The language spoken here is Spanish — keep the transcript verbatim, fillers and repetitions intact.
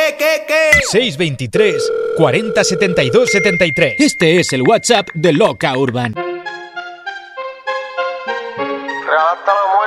¿Qué, qué, qué? seis veintitrés cuarenta setenta y dos setenta y tres. Este es el WhatsApp de Loca Urban. Relata la